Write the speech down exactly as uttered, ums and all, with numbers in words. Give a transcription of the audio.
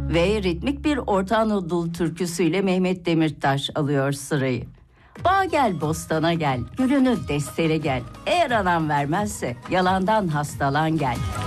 Ve ritmik bir Orta Anadolu türküsüyle Mehmet Demirtaş alıyor sırayı. Bağ gel bostana gel, gülünü destele gel. Eğer anam vermezse yalandan hastalan gel.